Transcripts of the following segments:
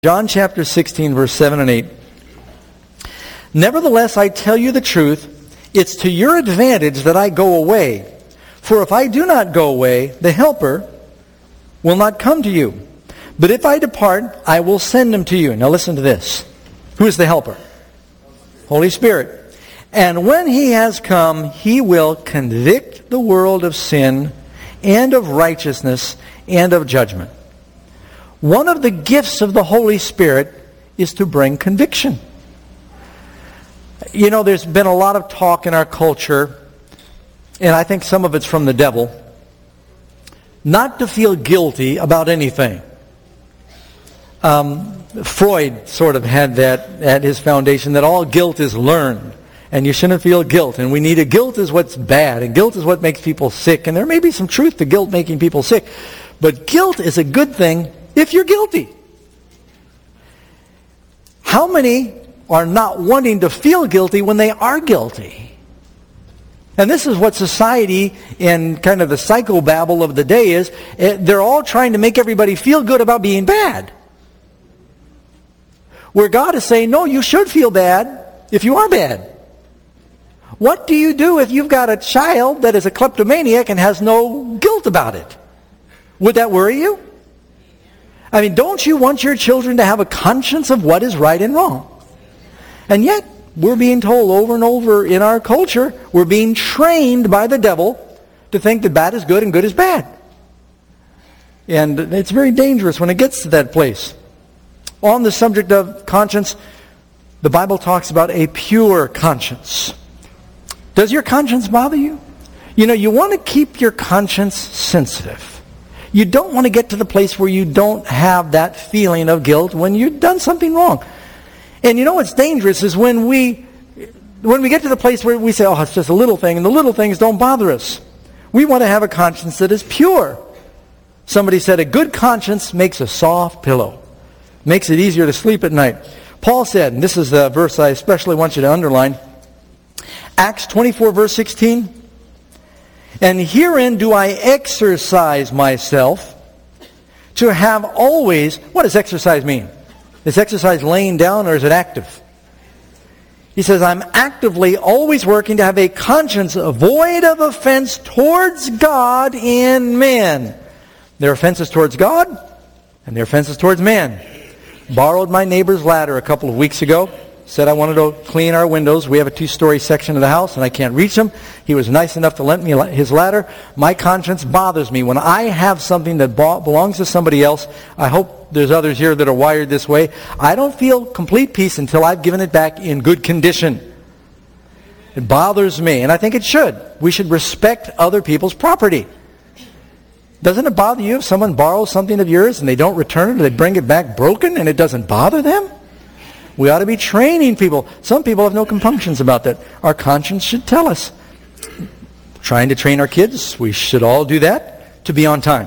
John chapter 16, verse 7 and 8. Nevertheless, I tell you the truth, it's to your advantage that I go away. For if I do not go away, the Helper will not come to you. But if I depart, I will send him to you. Now listen to this. Who is the Helper? Holy Spirit. And when he has come, he will convict the world of sin and of righteousness and of judgment. One of the gifts of the Holy Spirit is to bring conviction. You know, there's been a lot of talk in our culture, and I think some of it's from the devil, not to feel guilty about anything. Freud sort of had that at his foundation, that all guilt is learned, and you shouldn't feel guilt. And we need a guilt is what's bad, and guilt is what makes people sick. And there may be some truth to guilt making people sick, but guilt is a good thing if you're guilty. How many are not wanting to feel guilty when they are guilty? And this is what society and kind of the psychobabble of the day is. They're all trying to make everybody feel good about being bad. Where God is saying, no, you should feel bad if you are bad. What do you do if you've got a child that is a kleptomaniac and has no guilt about it? Would that worry you? I mean, don't you want your children to have a conscience of what is right and wrong? And yet, we're being told over and over in our culture, we're being trained by the devil to think that bad is good and good is bad. And it's very dangerous when it gets to that place. On the subject of conscience, the Bible talks about a pure conscience. Does your conscience bother you? You know, you want to keep your conscience sensitive. You don't want to get to the place where you don't have that feeling of guilt when you've done something wrong. And you know what's dangerous is when we get to the place where we say, oh, it's just a little thing, and the little things don't bother us. We want to have a conscience that is pure. Somebody said a good conscience makes a soft pillow. Makes it easier to sleep at night. Paul said, and this is the verse I especially want you to underline, Acts 24, verse 16, and herein do I exercise myself to have always... What does exercise mean? Is exercise laying down or is it active? He says, I'm actively always working to have a conscience void of offense towards God and man. Their offenses towards God and their offenses towards man. Borrowed my neighbor's ladder a couple of weeks ago. Said I wanted to clean our windows. We have a 2-story section of the house and I can't reach him. He was nice enough to lend me his ladder. My conscience bothers me. When I have something that belongs to somebody else, I hope there's others here that are wired this way, I don't feel complete peace until I've given it back in good condition. It bothers me, and I think it should. We should respect other people's property. Doesn't it bother you if someone borrows something of yours and they don't return it or they bring it back broken and it doesn't bother them? We ought to be training people. Some people have no compunctions about that. Our conscience should tell us. Trying to train our kids, we should all do that, to be on time.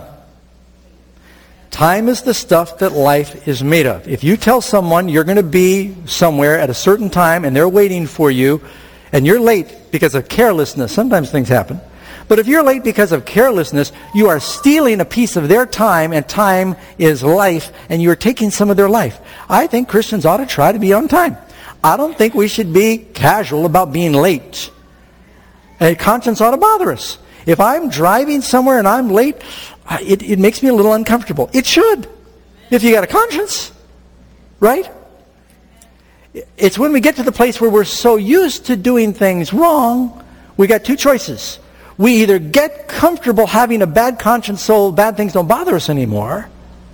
Time is the stuff that life is made of. If you tell someone you're going to be somewhere at a certain time and they're waiting for you, and you're late because of carelessness, sometimes things happen, but if you're late because of carelessness, you are stealing a piece of their time, and time is life, and you're taking some of their life. I think Christians ought to try to be on time. I don't think we should be casual about being late. A conscience ought to bother us. If I'm driving somewhere and I'm late, it makes me a little uncomfortable. It should, if you got a conscience, right? It's when we get to the place where we're so used to doing things wrong, we got two choices. We either get comfortable having a bad conscience so bad things don't bother us anymore,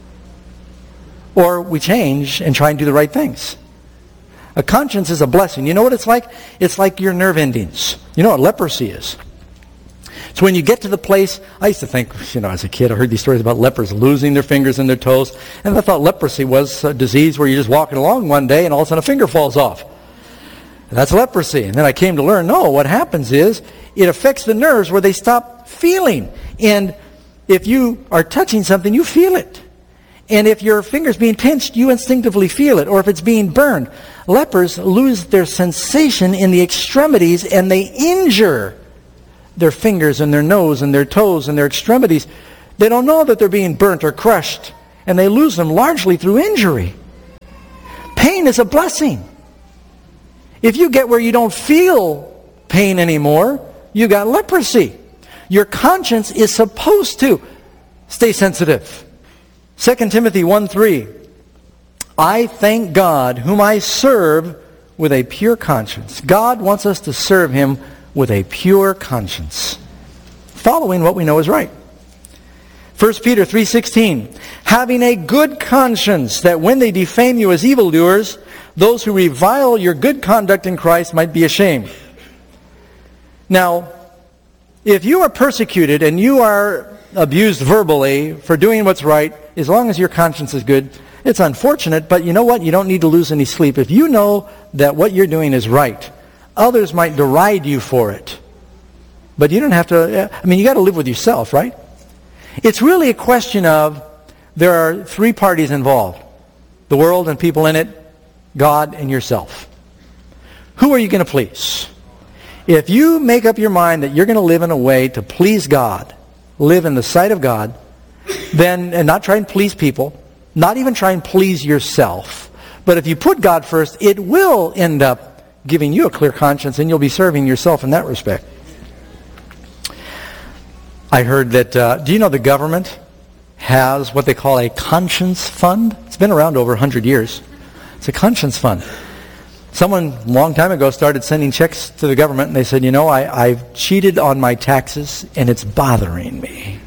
or we change and try and do the right things. A conscience is a blessing. You know what it's like? It's like your nerve endings. You know what leprosy is? It's when you get to the place, I used to think, as a kid, I heard these stories about lepers losing their fingers and their toes, and I thought leprosy was a disease where you're just walking along one day and all of a sudden a finger falls off. That's leprosy. And then I came to learn, no, what happens is it affects the nerves where they stop feeling. And if you are touching something, you feel it. And if your finger's being pinched, you instinctively feel it. Or if it's being burned. Lepers lose their sensation in the extremities and they injure their fingers and their nose and their toes and their extremities. They don't know that they're being burnt or crushed. And they lose them largely through injury. Pain is a blessing. If you get where you don't feel pain anymore, you got leprosy. Your conscience is supposed to stay sensitive. 2 Timothy 1:3. I thank God whom I serve with a pure conscience. God wants us to serve Him with a pure conscience, following what we know is right. 1 Peter 3:16. Having a good conscience, that when they defame you as evildoers, those who revile your good conduct in Christ might be ashamed. Now, if you are persecuted and you are abused verbally for doing what's right, as long as your conscience is good, it's unfortunate, but you know what? You don't need to lose any sleep. If you know that what you're doing is right, others might deride you for it. But you don't have to, you got to live with yourself, right? It's really a question of, there are three parties involved. The world and people in it, God and yourself. Who are you going to please? If you make up your mind that you're going to live in a way to please God, live in the sight of God, then, and not try and please people, not even try and please yourself, but if you put God first, it will end up giving you a clear conscience, and you'll be serving yourself in that respect. I heard that, do you know the government has what they call a conscience fund? It's been around over 100 years. It's a conscience fund. Someone a long time ago started sending checks to the government, and they said, you know, I've cheated on my taxes, and it's bothering me.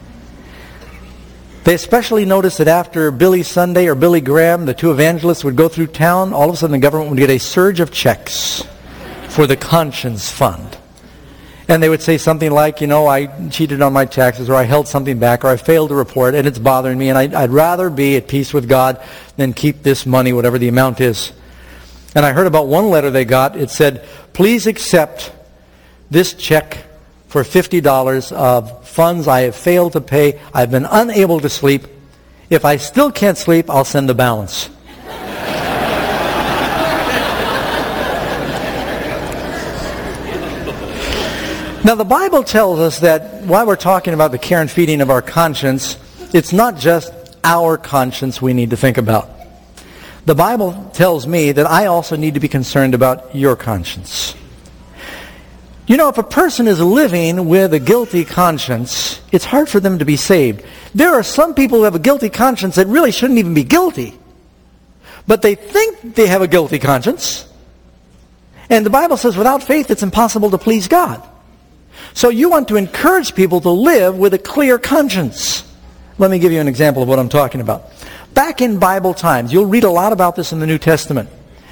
They especially noticed that after Billy Sunday or Billy Graham, the two evangelists, would go through town, all of a sudden the government would get a surge of checks for the conscience fund. And they would say something like, you know, I cheated on my taxes, or I held something back, or I failed to report, and it's bothering me, and I'd rather be at peace with God than keep this money, whatever the amount is. And I heard about one letter they got. It said, please accept this check for $50 of funds I have failed to pay. I've been unable to sleep. If I still can't sleep, I'll send the balance. Now, the Bible tells us that while we're talking about the care and feeding of our conscience, it's not just our conscience we need to think about. The Bible tells me that I also need to be concerned about your conscience. You know, if a person is living with a guilty conscience, it's hard for them to be saved. There are some people who have a guilty conscience that really shouldn't even be guilty. But they think they have a guilty conscience. And the Bible says without faith it's impossible to please God. So you want to encourage people to live with a clear conscience. Let me give you an example of what I'm talking about. Back in Bible times, you'll read a lot about this in the New Testament.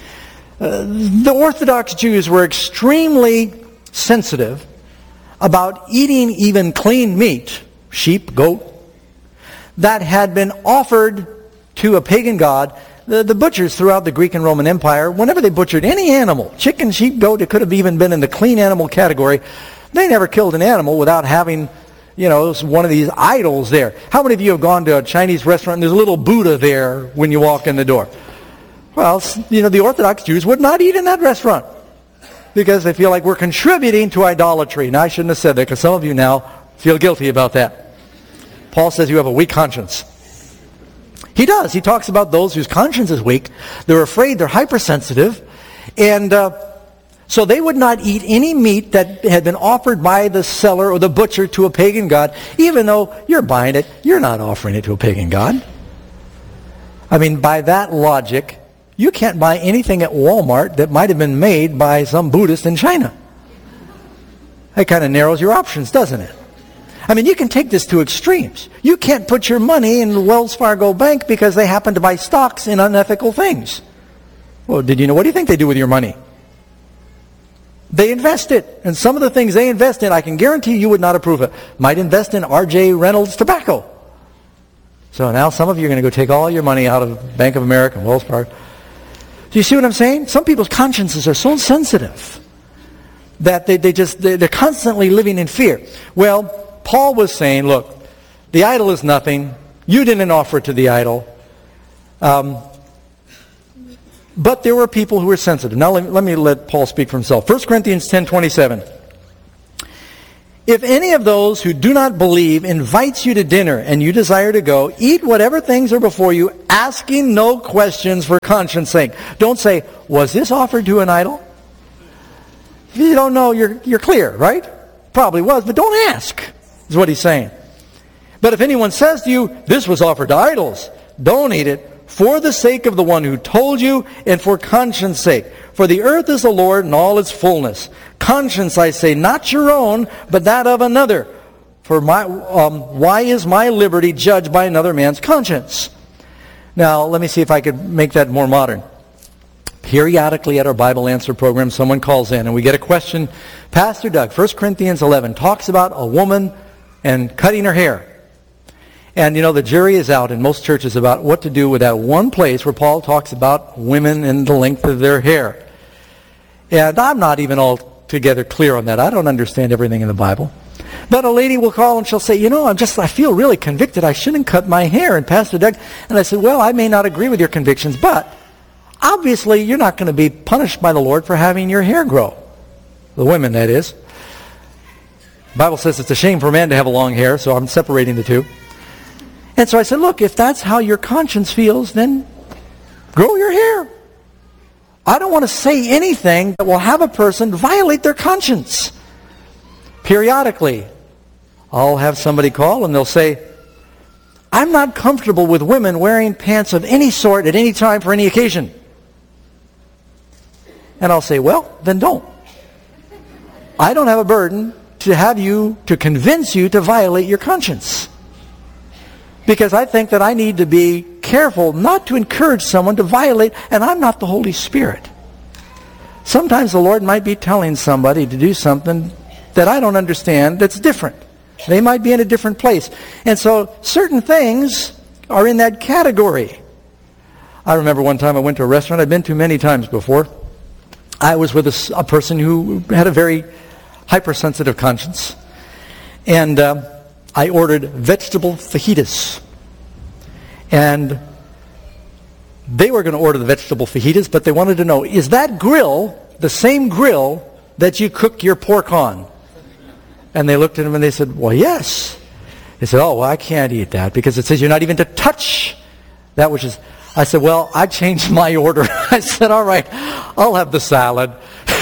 The Orthodox Jews were extremely sensitive about eating even clean meat, sheep, goat, that had been offered to a pagan god. The butchers throughout the Greek and Roman Empire, whenever they butchered any animal, chicken, sheep, goat, it could have even been in the clean animal category, they never killed an animal without having, you know, one of these idols there. How many of you have gone to a Chinese restaurant and there's a little Buddha there when you walk in the door? Well, you know, the Orthodox Jews would not eat in that restaurant because they feel like we're contributing to idolatry. Now, I shouldn't have said that because some of you now feel guilty about that. Paul says you have a weak conscience. He does. He talks about those whose conscience is weak. They're afraid, they're hypersensitive, and so they would not eat any meat that had been offered by the seller or the butcher to a pagan god, even though you're buying it, you're not offering it to a pagan god. I mean, by that logic, you can't buy anything at Walmart that might have been made by some Buddhist in China. That kind of narrows your options, doesn't it? I mean, you can take this to extremes. You can't put your money in the Wells Fargo Bank because they happen to buy stocks in unethical things. Well, did you know, what do you think they do with your money? They invest it. And some of the things they invest in, I can guarantee you would not approve of. Might invest in R.J. Reynolds tobacco. So now some of you are going to go take all your money out of Bank of America and Wells Fargo. Do you see what I'm saying? Some people's consciences are so sensitive that they're constantly living in fear. Well, Paul was saying, look, the idol is nothing. You didn't offer it to the idol. But there were people who were sensitive. Now let me let Paul speak for himself. 1 Corinthians 10:27. If any of those who do not believe invites you to dinner and you desire to go, eat whatever things are before you, asking no questions for conscience sake. Don't say, was this offered to an idol? If you don't know, you're clear, right? Probably was, but don't ask, is what he's saying. But if anyone says to you, this was offered to idols, don't eat it, for the sake of the one who told you and for conscience sake. For the earth is the Lord and all its fullness. Conscience, I say, not your own, but that of another. For why is my liberty judged by another man's conscience? Now, let me see if I could make that more modern. Periodically at our Bible Answer program, someone calls in and we get a question. Pastor Doug, 1 Corinthians 11 talks about a woman and cutting her hair. And you know, the jury is out in most churches about what to do with that one place where Paul talks about women and the length of their hair. And I'm not even altogether clear on that. I don't understand everything in the Bible. But a lady will call and she'll say, you know, I feel really convicted. I shouldn't cut my hair. And Pastor Doug, and I said, well, I may not agree with your convictions, but obviously you're not going to be punished by the Lord for having your hair grow. The women, that is. The Bible says it's a shame for a man to have a long hair, so I'm separating the two. And so I said, look, if that's how your conscience feels, then grow your hair. I don't want to say anything that will have a person violate their conscience. Periodically, I'll have somebody call and they'll say, I'm not comfortable with women wearing pants of any sort at any time for any occasion. And I'll say, well, then don't. I don't have a burden to convince you to violate your conscience. Because I think that I need to be careful not to encourage someone to violate, and I'm not the Holy Spirit. Sometimes the Lord might be telling somebody to do something that I don't understand that's different. They might be in a different place. And so certain things are in that category. I remember one time I went to a restaurant I've been to many times before. I was with a person who had a very hypersensitive conscience. And I ordered vegetable fajitas. And they were going to order the vegetable fajitas, but they wanted to know, is that grill the same grill that you cook your pork on? And they looked at him and they said, well, yes. They said, oh, well, I can't eat that because it says you're not even to touch that which is... I said, well, I changed my order. I said, all right, I'll have the salad.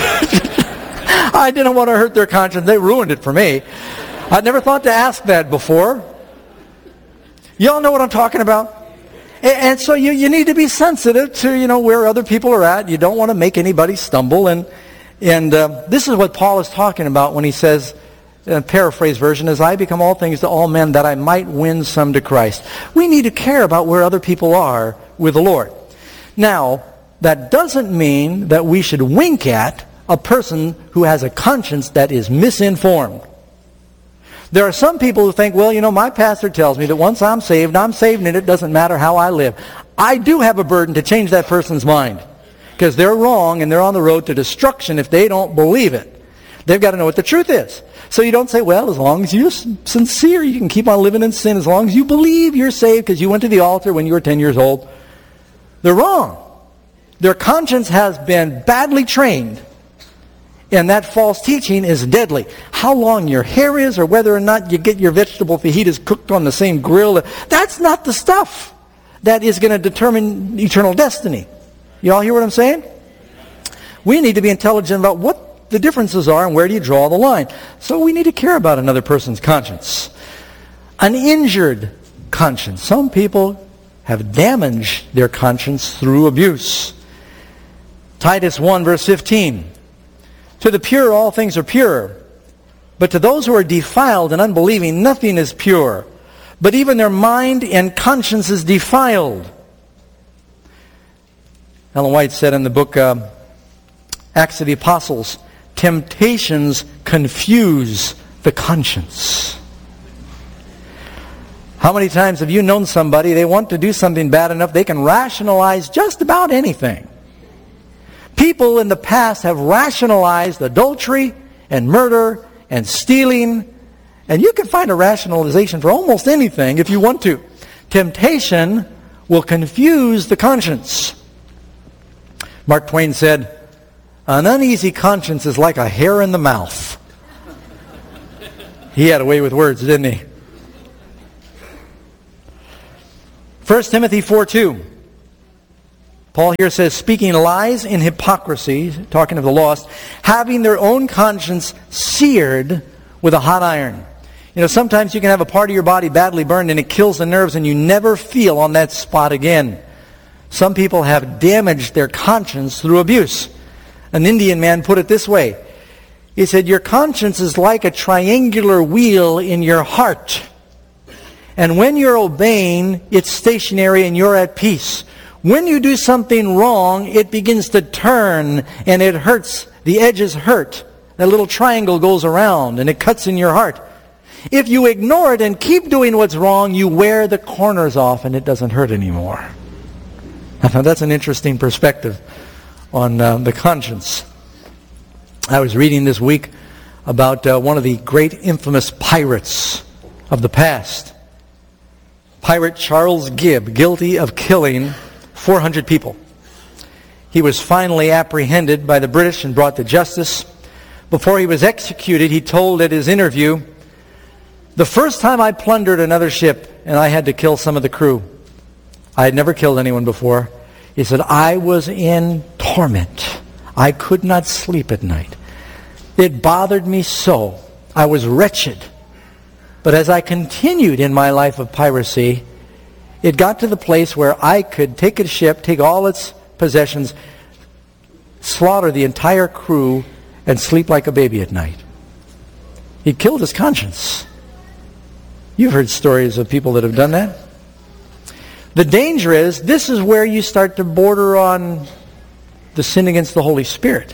I didn't want to hurt their conscience. They ruined it for me. I'd never thought to ask that before. Y'all know what I'm talking about? And so you need to be sensitive to, where other people are at. You don't want to make anybody stumble. And this is what Paul is talking about when he says, paraphrase version, as I become all things to all men that I might win some to Christ. We need to care about where other people are with the Lord. Now, that doesn't mean that we should wink at a person who has a conscience that is misinformed. There are some people who think, well, my pastor tells me that once I'm saved, and it doesn't matter how I live. I do have a burden to change that person's mind because they're wrong and they're on the road to destruction if they don't believe it. They've got to know what the truth is. So you don't say, well, as long as you're sincere, you can keep on living in sin. As long as you believe you're saved because you went to the altar when you were 10 years old. They're wrong. Their conscience has been badly trained. And that false teaching is deadly. How long your hair is or whether or not you get your vegetable fajitas cooked on the same grill, that's not the stuff that is going to determine eternal destiny. You all hear what I'm saying? We need to be intelligent about what the differences are and where do you draw the line. So we need to care about another person's conscience. An injured conscience. Some people have damaged their conscience through abuse. Titus 1 verse 15. To the pure all things are pure, but to those who are defiled and unbelieving nothing is pure, but even their mind and conscience is defiled. Ellen White said in the book Acts of the Apostles, temptations confuse the conscience. How many times have you known somebody, they want to do something bad enough, they can rationalize just about anything. People in the past have rationalized adultery and murder and stealing, and you can find a rationalization for almost anything if you want to. Temptation will confuse the conscience. Mark Twain said, an uneasy conscience is like a hair in the mouth. He had a way with words, didn't he? 1 Timothy 4:2. Paul here says, speaking lies in hypocrisy, talking of the lost, having their own conscience seared with a hot iron. You know, sometimes you can have a part of your body badly burned and it kills the nerves and you never feel on that spot again. Some people have damaged their conscience through abuse. An Indian man put it this way. He said, your conscience is like a triangular wheel in your heart. And when you're obeying, it's stationary and you're at peace. When you do something wrong, it begins to turn and it hurts. The edges hurt. That little triangle goes around and it cuts in your heart. If you ignore it and keep doing what's wrong, you wear the corners off and it doesn't hurt anymore. Now that's an interesting perspective on the conscience. I was reading this week about one of the great infamous pirates of the past. Pirate Charles Gibb, guilty of killing 400 people. He was finally apprehended by the British and brought to justice. Before he was executed, he told at his interview, the first time I plundered another ship and I had to kill some of the crew, I had never killed anyone before. He said, I was in torment. I could not sleep at night. It bothered me so. I was wretched. But as I continued in my life of piracy, it got to the place where I could take a ship, take all its possessions, slaughter the entire crew, and sleep like a baby at night. He killed his conscience. You've heard stories of people that have done that. The danger is, this is where you start to border on the sin against the Holy Spirit.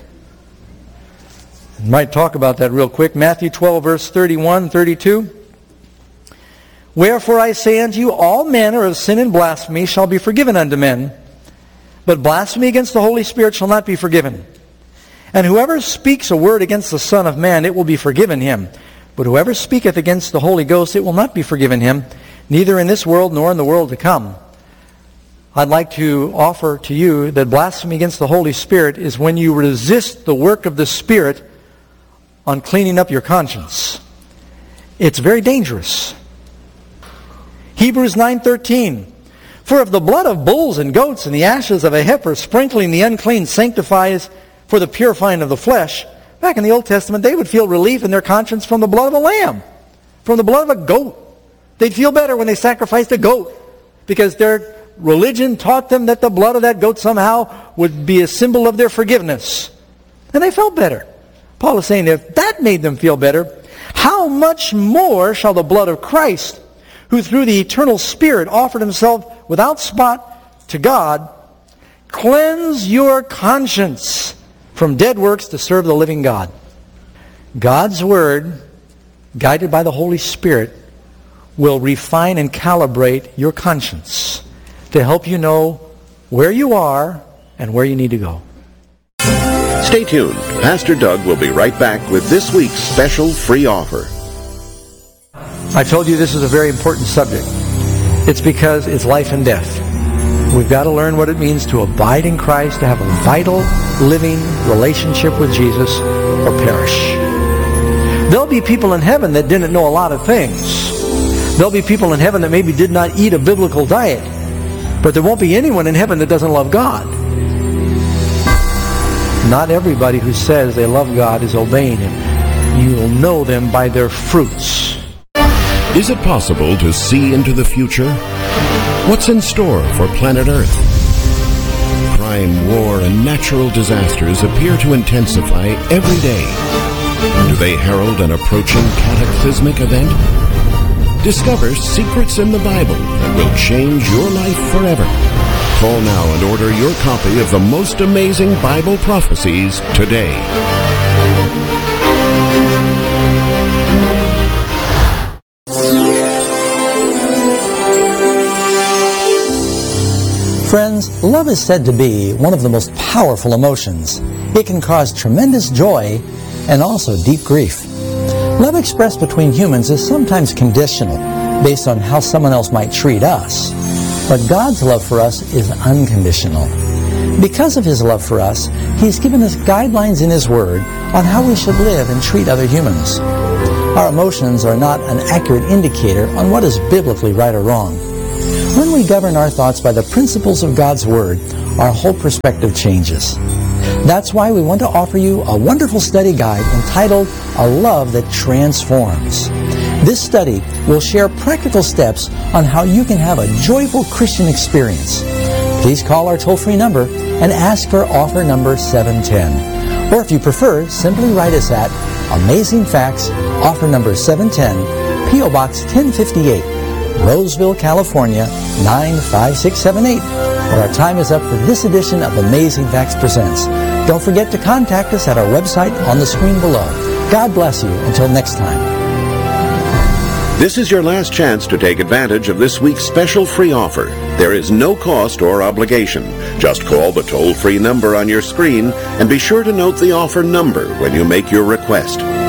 I might talk about that real quick. Matthew 12, verse 31, 32. Wherefore I say unto you, all manner of sin and blasphemy shall be forgiven unto men, but blasphemy against the Holy Spirit shall not be forgiven. And whoever speaks a word against the Son of Man, it will be forgiven him. But whoever speaketh against the Holy Ghost, it will not be forgiven him, neither in this world nor in the world to come. I'd like to offer to you that blasphemy against the Holy Spirit is when you resist the work of the Spirit on cleaning up your conscience. It's very dangerous. Hebrews 9:13. For if the blood of bulls and goats and the ashes of a heifer sprinkling the unclean sanctifies for the purifying of the flesh, back in the Old Testament they would feel relief in their conscience from the blood of a lamb, from the blood of a goat. They'd feel better when they sacrificed a goat because their religion taught them that the blood of that goat somehow would be a symbol of their forgiveness. And they felt better. Paul is saying if that made them feel better, how much more shall the blood of Christ, who through the eternal Spirit offered himself without spot to God, cleanse your conscience from dead works to serve the living God. God's Word, guided by the Holy Spirit, will refine and calibrate your conscience to help you know where you are and where you need to go. Stay tuned. Pastor Doug will be right back with this week's special free offer. I told you this is a very important subject. It's because it's life and death. We've got to learn what it means to abide in Christ, to have a vital, living relationship with Jesus, or perish. There'll be people in heaven that didn't know a lot of things. There'll be people in heaven that maybe did not eat a biblical diet. But there won't be anyone in heaven that doesn't love God. Not everybody who says they love God is obeying Him. You will know them by their fruits. Is it possible to see into the future? What's in store for planet Earth? Crime, war, and natural disasters appear to intensify every day. Do they herald an approaching cataclysmic event? Discover secrets in the Bible that will change your life forever. Call now and order your copy of the most amazing Bible prophecies today. Friends, love is said to be one of the most powerful emotions. It can cause tremendous joy and also deep grief. Love expressed between humans is sometimes conditional, based on how someone else might treat us. But God's love for us is unconditional. Because of His love for us, He's given us guidelines in His Word on how we should live and treat other humans. Our emotions are not an accurate indicator on what is biblically right or wrong. When we govern our thoughts by the principles of God's Word, our whole perspective changes. That's why we want to offer you a wonderful study guide entitled A Love That Transforms. This study will share practical steps on how you can have a joyful Christian experience. Please call our toll-free number and ask for offer number 710. Or if you prefer, simply write us at Amazing Facts, offer number 710, P.O. Box 1058, Roseville, California, 95678. But our time is up for this edition of Amazing Facts Presents. Don't forget to contact us at our website on the screen below. God bless you. Until next time. This is your last chance to take advantage of this week's special free offer. There is no cost or obligation. Just call the toll-free number on your screen and be sure to note the offer number when you make your request.